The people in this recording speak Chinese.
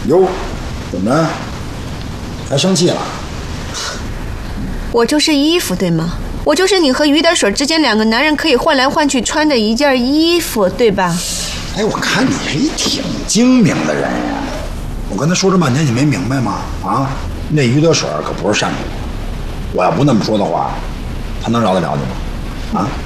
哟，怎么着？还生气了？ 我就是衣服，对吗？我就是你和于德水之间2个男人可以换来换去穿的一件衣服，对吧？ 哎，我看你是一挺精明的人呀。我跟他说这半天，你没明白吗？啊，那于德水可不是善茬。我要不那么说的话，他能饶得了你吗？啊？